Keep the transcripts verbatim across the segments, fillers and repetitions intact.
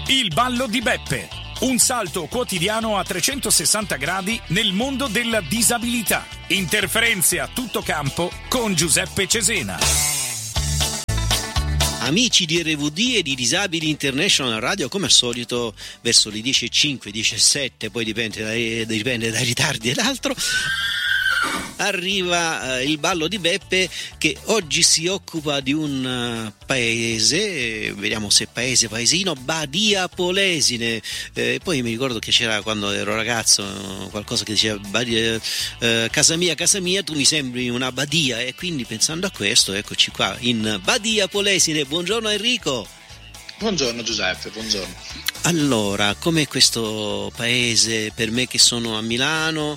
Il ballo di Beppe. Un salto quotidiano a trecentosessanta gradi nel mondo della disabilità. Interferenze a tutto campo con Giuseppe Cesena. Amici di R V D e di Disabili International Radio, come al solito verso le dieci e cinque, dieci e sette, poi dipende dai, dipende dai ritardi ed altro, arriva eh, il ballo di Beppe, che oggi si occupa di un uh, paese, eh, vediamo se paese, paesino, Badia Polesine. Eh, poi mi ricordo che c'era, quando ero ragazzo, qualcosa che diceva Badia, eh, casa mia, casa mia, tu mi sembri una badia, e quindi pensando a questo eccoci qua in Badia Polesine. Buongiorno Enrico. Buongiorno Giuseppe, buongiorno. Allora, com'è questo paese per me che sono a Milano,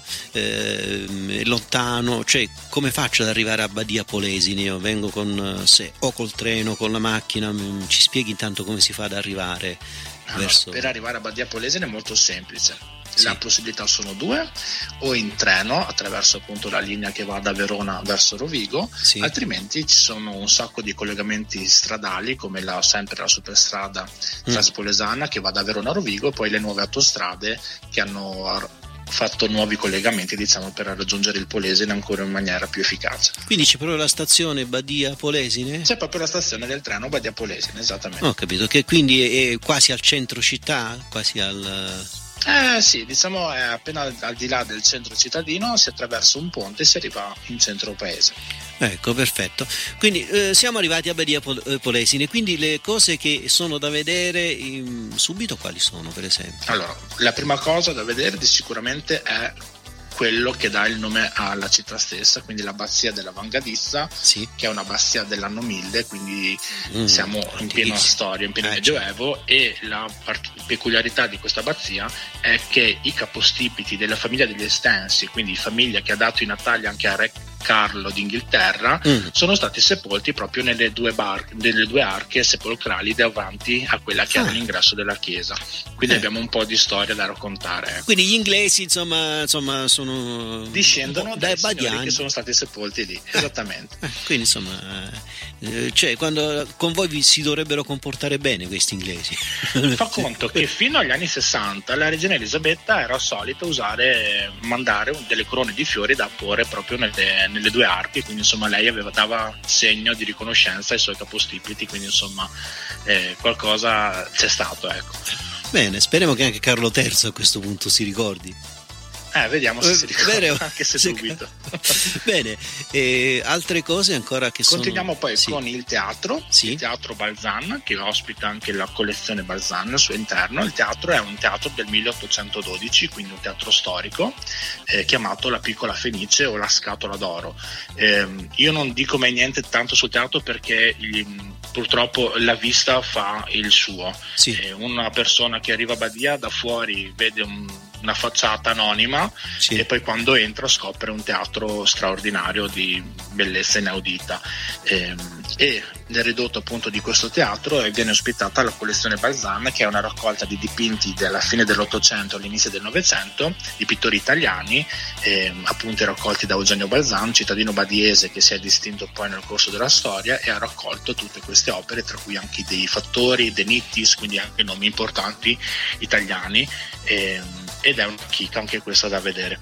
eh, lontano, cioè come faccio ad arrivare a Badia Polesine? Io vengo con, se o col treno, con la macchina, ci spieghi intanto come si fa ad arrivare? Allora, verso... Per arrivare a Badia Polesine è molto semplice. Sì. La possibilità sono due: o in treno attraverso appunto la linea che va da Verona verso Rovigo, sì. Altrimenti ci sono un sacco di collegamenti stradali, come la, sempre la superstrada mm. Transpolesana che va da Verona a Rovigo, e poi le nuove autostrade che hanno fatto nuovi collegamenti, diciamo, per raggiungere il Polesine ancora in maniera più efficace. Quindi c'è proprio la stazione Badia Polesine? C'è proprio la stazione del treno Badia Polesine, esattamente. Ho capito, che quindi è quasi al centro città, quasi al... Eh sì, diciamo è appena al, al di là del centro cittadino, si attraversa un ponte e si arriva in centro paese. Ecco, perfetto. Quindi eh, siamo arrivati a Badia Polesine, quindi le cose che sono da vedere in, subito quali sono, per esempio? Allora, la prima cosa da vedere di sicuramente è quello che dà il nome alla città stessa, quindi l'abbazia della Vangadizza, sì. che è un'abbazia dell'anno mille, quindi mm, siamo in piena storia, in pieno eh, medioevo, e la part- peculiarità di questa abbazia è che i capostipiti della famiglia degli Estensi, quindi famiglia che ha dato i natali anche a Re Carlo d'Inghilterra, mm. sono stati sepolti proprio nelle due, bar- nelle due arche sepolcrali davanti a quella che ah. era l'ingresso della chiesa. Quindi eh. abbiamo un po' di storia da raccontare. Quindi gli inglesi insomma, insomma sono discendono dai badiani signori che sono stati sepolti lì, esattamente. Eh. Quindi insomma, eh, cioè quando con voi vi si dovrebbero comportare bene questi inglesi. Fa conto che fino agli anni sessanta la regina Elisabetta era solita usare, mandare delle corone di fiori da apporre proprio nelle nelle due archi, quindi insomma lei aveva, dava segno di riconoscenza ai suoi capostipiti, quindi insomma eh, qualcosa c'è stato, ecco. Bene, speriamo che anche Carlo terzo a questo punto si ricordi. Eh, vediamo se si ricorda, Bene, anche se subito. Bene, e altre cose ancora che Continuiamo sono... poi sì. con il teatro, sì. il teatro Balzan, che ospita anche la collezione Balzan al suo interno. Il teatro è un teatro del milleottocentododici, quindi un teatro storico, eh, chiamato La Piccola Fenice o La Scatola d'Oro. Eh, io non dico mai niente tanto sul teatro perché il, purtroppo la vista fa il suo. Sì. Eh, una persona che arriva a Badia da fuori vede un una facciata anonima, sì. e poi quando entra scopre un teatro straordinario di bellezza inaudita, e, e nel ridotto appunto di questo teatro viene ospitata la collezione Balzan, che è una raccolta di dipinti della fine dell'Ottocento all'inizio del Novecento di pittori italiani, eh, appunto raccolti da Eugenio Balzan, cittadino badiese che si è distinto poi nel corso della storia, e ha raccolto tutte queste opere, tra cui anche dei fattori, De Nittis, quindi anche nomi importanti italiani, eh, ed è una chicca anche questa da vedere.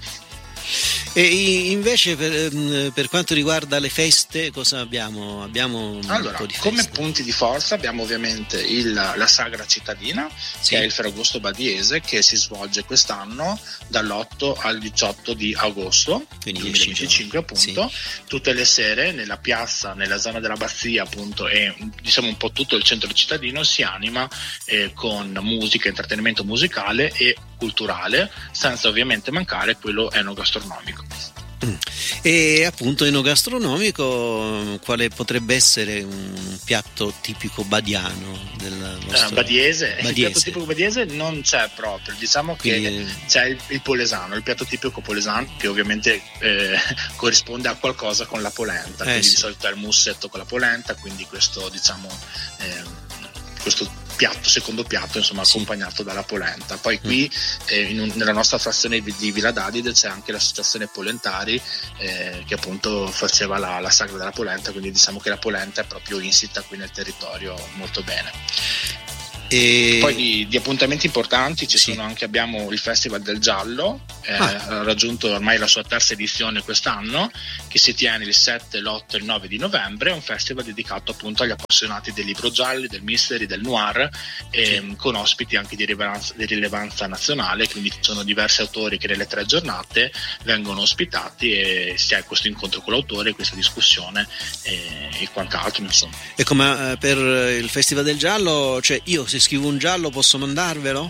E invece per, per quanto riguarda le feste, cosa abbiamo? Abbiamo un allora, po' di feste. Come punti di forza abbiamo ovviamente il, la Sagra Cittadina, sì. che è il Ferragosto badiese, che si svolge quest'anno dall'otto al diciotto di agosto, quindi duemilaventicinque appunto, sì. tutte le sere nella piazza, nella zona dell'abbazia appunto, e diciamo un po' tutto il centro cittadino si anima eh, con musica, intrattenimento musicale e culturale, senza ovviamente mancare quello enogastronomico. E appunto enogastronomico, quale potrebbe essere un piatto tipico badiano del nostro... uh, badiese. badiese? Il piatto tipico badiese non c'è proprio, diciamo Quindi... che c'è il, il polesano, il piatto tipico polesano, che ovviamente eh, corrisponde a qualcosa con la polenta, eh, quindi sì. di solito è il mussetto con la polenta, quindi questo diciamo eh, questo piatto, secondo piatto, insomma, sì. accompagnato dalla polenta. Poi qui mm. eh, in un, nella nostra frazione di Villa d'Adide c'è anche l'associazione Polentari, eh, che appunto faceva la, la sagra della polenta, quindi diciamo che la polenta è proprio insita qui nel territorio molto bene. E poi di, di appuntamenti importanti ci sì. sono anche, abbiamo il Festival del Giallo, eh, ah. ha raggiunto ormai la sua terza edizione quest'anno, che si tiene il sette, l'otto e il nove di novembre. È un festival dedicato appunto agli appassionati del libro gialli, del mystery, del noir, e, sì. con ospiti anche di rilevanza, di rilevanza nazionale, quindi ci sono diversi autori che nelle tre giornate vengono ospitati e si ha questo incontro con l'autore, questa discussione e, e quant'altro, insomma. E come per il Festival del Giallo, cioè io se scrivo un giallo posso mandarvelo?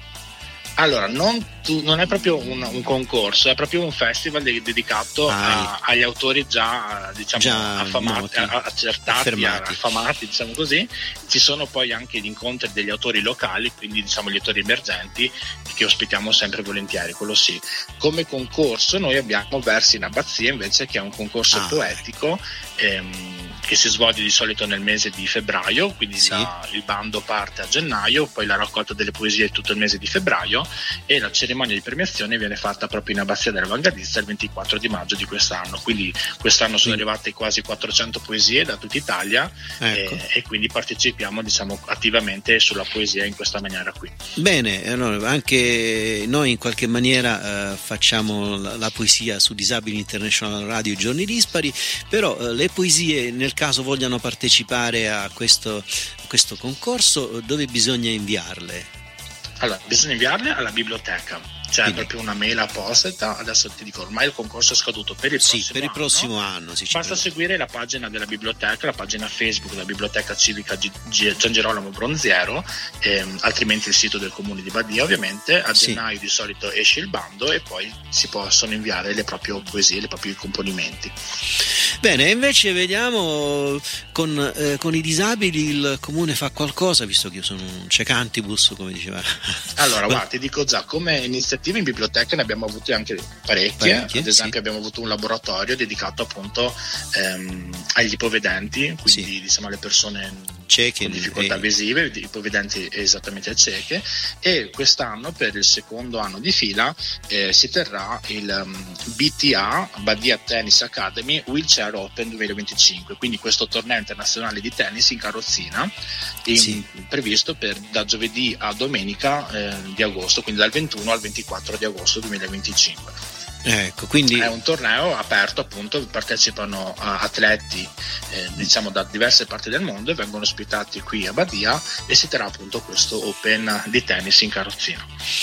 Allora, non, tu, non è proprio un, un concorso, è proprio un festival de- dedicato a, agli autori già, diciamo, già affamati, a, accertati, affermati. affamati, diciamo così. Ci sono poi anche gli incontri degli autori locali, quindi diciamo gli autori emergenti, che ospitiamo sempre volentieri, quello sì. Come concorso noi abbiamo Versi in Abbazia, invece, che è un concorso ah. poetico ehm, che si svolge di solito nel mese di febbraio, quindi sì. la, il bando parte a gennaio, poi la raccolta delle poesie è tutto il mese di febbraio e la cerimonia di premiazione viene fatta proprio in Abbazia della Val Gardizza il ventiquattro di maggio di quest'anno. Quindi quest'anno sono arrivate quasi quattrocento poesie da tutta Italia, ecco. e, e quindi partecipiamo, diciamo, attivamente sulla poesia in questa maniera qui. Bene, allora, anche noi in qualche maniera eh, facciamo la, la poesia su Disabili International Radio i giorni dispari, però eh, le poesie, nel caso vogliano partecipare a questo, a questo concorso, dove bisogna inviarle? Allora, bisogna inviarle alla biblioteca, c'è Quindi. proprio una mail apposita. Adesso ti dico, ormai il concorso è scaduto per il sì, prossimo per il anno. prossimo anno sì, Basta seguire la pagina della biblioteca, la pagina Facebook della Biblioteca Civica G- G- Gian Girolamo Bronziero, ehm, altrimenti il sito del comune di Badia, ovviamente. A sì. gennaio di solito esce il bando e poi si possono inviare le proprie poesie, i propri componimenti. Bene, invece vediamo con, eh, con i disabili il comune fa qualcosa, visto che io sono un cecantibus, come diceva. Allora, guarda, ti dico già, come iniziative in biblioteca ne abbiamo avute anche parecchie. Parecchie ad esempio sì. abbiamo avuto un laboratorio dedicato appunto ehm, agli ipovedenti, quindi sì. diciamo alle persone cieche, con difficoltà e... visive, ipovedenti esattamente cieche, e quest'anno per il secondo anno di fila eh, si terrà il um, B T A, Badia Tennis Academy Wheelchair Open duemilaventicinque, quindi questo torneo internazionale di tennis in carrozzina in, sì. previsto per da giovedì a domenica eh, di agosto, quindi dal ventuno al ventiquattro di agosto duemilaventicinque. Ecco, quindi è un torneo aperto, appunto, partecipano uh, atleti eh, diciamo da diverse parti del mondo e vengono ospitati qui a Badia e si terrà appunto questo Open di tennis in carrozzina.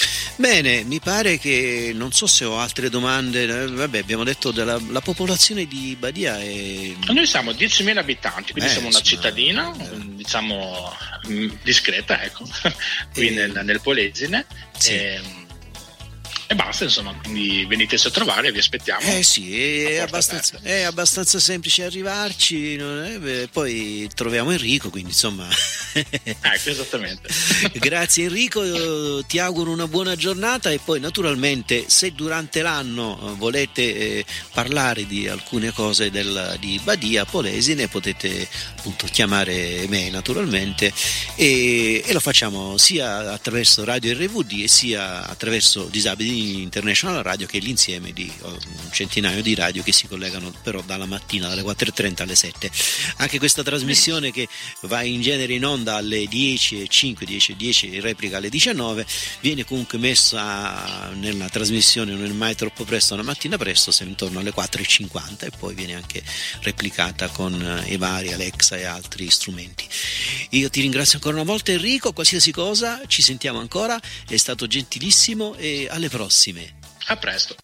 Bene, mi pare che non so se ho altre domande. Vabbè, abbiamo detto della la popolazione di Badia è... Noi siamo diecimila abitanti, quindi eh, siamo una insomma, cittadina eh. diciamo discreta, ecco, qui e... nel, nel Polesine. Sì. E, E basta, insomma, quindi veniteci a trovare, vi aspettiamo. Eh sì, è abbastanza, è abbastanza semplice arrivarci, non è? Beh, poi troviamo Enrico, quindi insomma. Ecco, esattamente. Grazie Enrico, ti auguro una buona giornata e poi naturalmente se durante l'anno volete eh, parlare di alcune cose del, di Badia Polesine potete appunto chiamare me naturalmente e, e lo facciamo sia attraverso Radio R V D e sia attraverso Disabili International Radio, che è l'insieme di un centinaio di radio che si collegano però dalla mattina dalle quattro e trenta alle sette. Anche questa trasmissione che va in genere in onda alle dieci e cinque, dieci e dieci, replica alle diciannove, viene comunque messa nella trasmissione non è mai troppo presto la mattina presto, se intorno alle quattro e cinquanta, e poi viene anche replicata con i vari Alexa e altri strumenti. Io ti ringrazio ancora una volta Enrico, qualsiasi cosa ci sentiamo ancora, è stato gentilissimo e alle prossime. A presto.